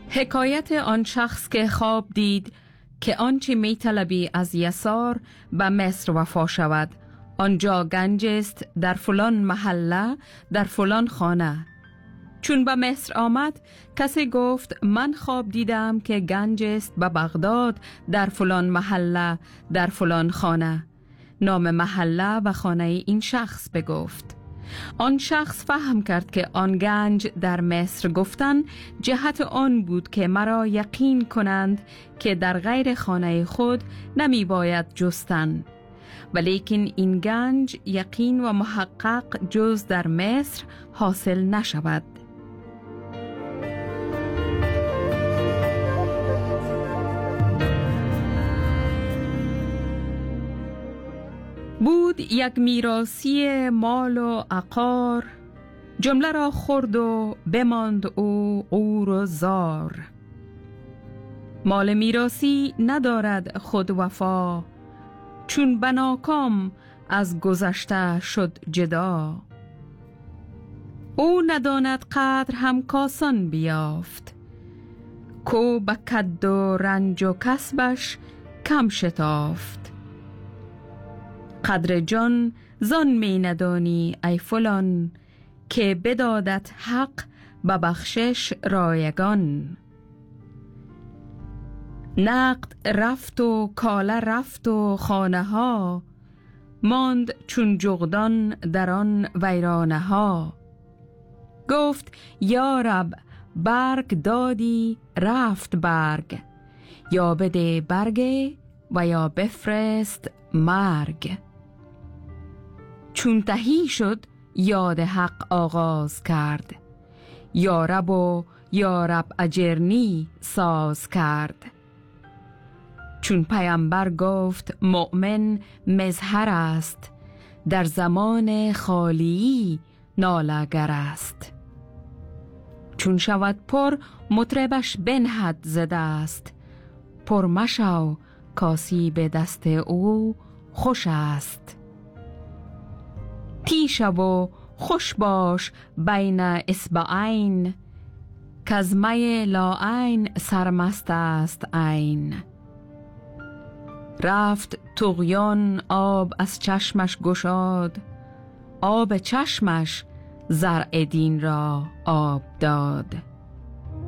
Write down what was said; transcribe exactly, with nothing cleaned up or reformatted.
حکایت آن شخص که خواب دید که آنچه می طلبی از یسار به مصر وفا شود، آنجا گنج است در فلان محله در فلان خانه. چون به مصر آمد، کسی گفت من خواب دیدم که گنج است به بغداد در فلان محله در فلان خانه. نام محله و خانه این شخص بگفت. آن شخص فهم کرد که آن گنج در مصر گفتن جهت آن بود که مرا یقین کنند که در غیر خانه خود نمی باید جستن، ولیکن این گنج یقین و محقق جز در مصر حاصل نشود. بود یک میراثی مال و عقار، جمله را خورد و بماند او عور و زار. مال میراثی ندارد خود وفا، چون بناکام از گذشته شد جدا. او نداند قدر هم کاسان بیافت، کو به کد و رنج و کسبش کم شتافت. قدر جان زان می ندانی ای فلان، که بدادت حق به بخشش رایگان. نقد رفت و کاله رفت و خانه ها، ماند چون جغدان در آن ویرانه ها. گفت یا رب برگ دادی رفت برگ، یا بده برگ و یا بفرست مرگ. چون تهی شد یاد حق آغاز کرد، یا رب و یا رب اجرنی ساز کرد. چون پیامبر گفت مؤمن مظهر است، در زمان خالی ناله‌گر است. چون شود پر مطربش بنهد ز دست، پر مشو کاسی به دست او خوش است. تیشه و خوش باش بین اصبعین، کز می لاعین سرمست است عین. رفت طغیان آب از چشمش گشاد، آب چشمش زرع دین را آب داد.